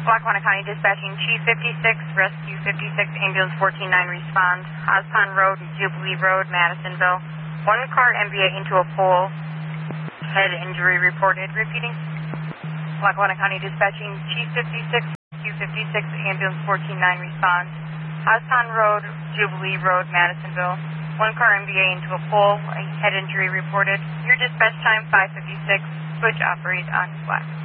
Lackawanna County Dispatching, Chief 56, Rescue 56, Ambulance 149 responds. Ospan Road, Jubilee Road, Madisonville. One car MVA into a pole. Head injury reported. Repeating. Lackawanna County Dispatching, Chief 56, Rescue 56, Ambulance 149 responds. Ospan Road, Jubilee Road, Madisonville. One car MVA into a pole. Head injury reported. Your dispatch time 5:56. Switch operates on black.